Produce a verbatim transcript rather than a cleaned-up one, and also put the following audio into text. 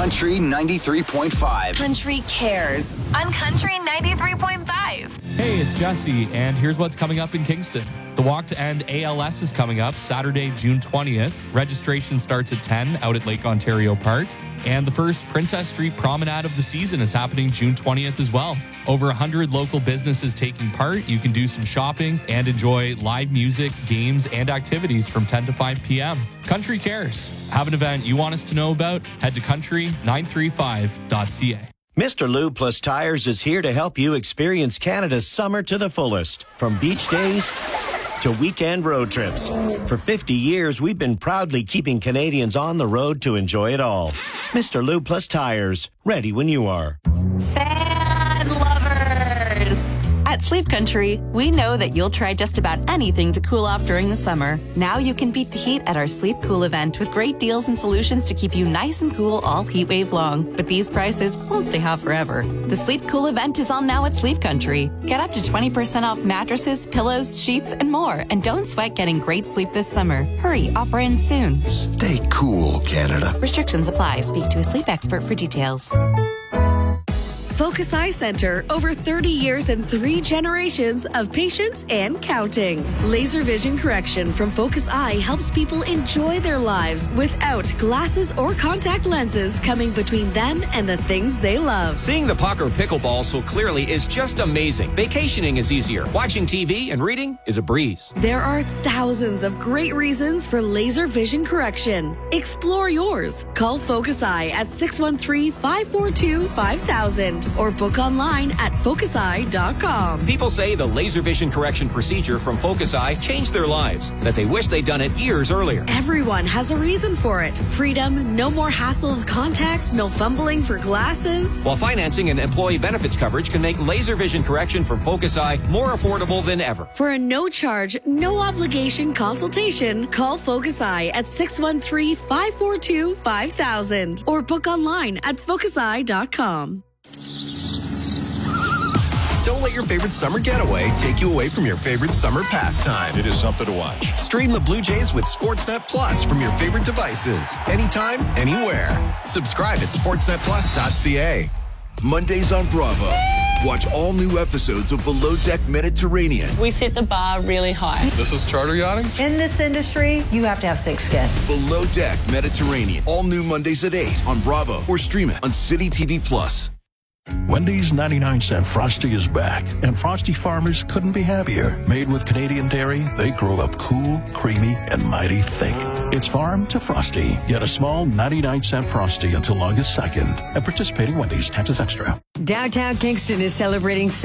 Country ninety-three point five. Country Cares on Country ninety-three point five. Hey, it's Jesse, and here's what's coming up in Kingston. The Walk to End A L S is coming up Saturday, June twentieth. Registration starts at ten out at Lake Ontario Park. And the first Princess Street Promenade of the season is happening June twentieth as well. Over one hundred local businesses taking part. You can do some shopping and enjoy live music, games, and activities from ten to five p.m. Country Cares. Have an event you want us to know about? Head to country nine three five dot c a. Mister Lube Plus Tires is here to help you experience Canada's summer to the fullest. From beach days to weekend road trips. For fifty years, we've been proudly keeping Canadians on the road to enjoy it all. Mister Lube Plus Tires, ready when you are. Fan lovers! At Sleep Country, we know that you'll try just about anything to cool off during the summer. Now you can beat the heat at our Sleep Cool event with great deals and solutions to keep you nice and cool all heat wave long. But these prices won't stay hot forever. The Sleep Cool event is on now at Sleep Country. Get up to twenty percent off mattresses, pillows, sheets, and more. And don't sweat getting great sleep this summer. Hurry, offer ends soon. Stay cool, Canada. Restrictions apply. Speak to a sleep expert for details. Focus Eye Center, over thirty years and three generations of patience and counting. Laser vision correction from Focus Eye helps people enjoy their lives without glasses or contact lenses coming between them and the things they love. Seeing the puck or pickleball so clearly is just amazing. Vacationing is easier. Watching T V and reading is a breeze. There are thousands of great reasons for laser vision correction. Explore yours. Call Focus Eye at six one three, five four two, five thousand or book online at focus eye dot com. People say the laser vision correction procedure from Focus Eye changed their lives, that they wish they'd done it years earlier. Everyone has a reason for it. Freedom, no more hassle of contacts, no fumbling for glasses. While financing and employee benefits coverage can make laser vision correction from Focus Eye more affordable than ever. For a no-charge, no-obligation consultation, call Focus Eye at six one three, five four two, five thousand or book online at focus eye dot com. Don't let your favorite summer getaway take you away from your favorite summer pastime. It is something to watch. Stream the Blue Jays with Sportsnet Plus from your favorite devices. Anytime, anywhere. Subscribe at sportsnet plus dot c a. Mondays on Bravo. Watch all new episodes of Below Deck Mediterranean. We set the bar really high. This is charter yachting? In this industry, you have to have thick skin. Below Deck Mediterranean. All new Mondays at eight on Bravo or stream it on City T V Plus. Wendy's ninety-nine cent Frosty is back, and Frosty farmers couldn't be happier. Made with Canadian dairy, they grow up cool, creamy, and mighty thick. It's farm to Frosty. Get a small ninety-nine cent Frosty until August second at participating Wendy's. Taxes extra. Downtown Kingston is celebrating